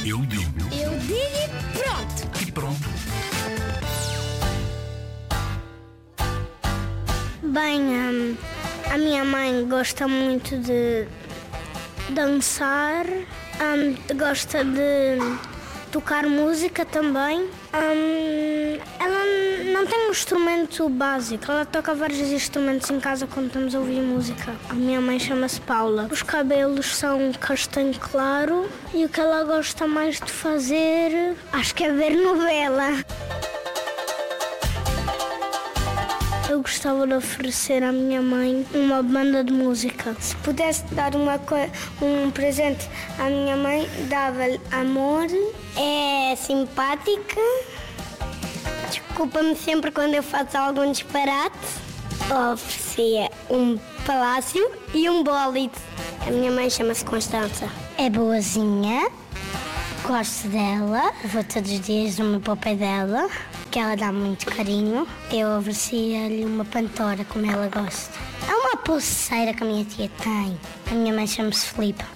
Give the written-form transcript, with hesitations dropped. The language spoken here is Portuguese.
Eu digo. Eu digo e pronto. E pronto. Bem, a minha mãe gosta muito de dançar, gosta de tocar música também. Ela não tem um instrumento básico, ela toca vários instrumentos em casa quando estamos a ouvir música. A minha mãe chama-se Paula. Os cabelos são castanho claro e o que ela gosta mais de fazer, acho que é ver novela. Eu gostava de oferecer à minha mãe uma banda de música. Se pudesse dar um presente à minha mãe, dava-lhe amor. É simpática. Desculpa-me sempre quando eu faço algum disparate. Oferecia um palácio e um bólido. A minha mãe chama-se Constança. É boazinha. Gosto dela. Vou todos os dias no meu pé dela, que ela dá muito carinho. Eu oferecia-lhe uma pantora, como ela gosta. É uma pulseira que a minha tia tem. A minha mãe chama-se Filipe.